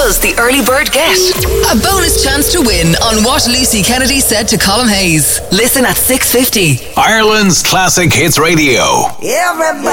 does the early bird get? A bonus chance to win on what Lucy Kennedy said to Colin Hayes. Listen at 6:50. Ireland's Classic Hits Radio. Everybody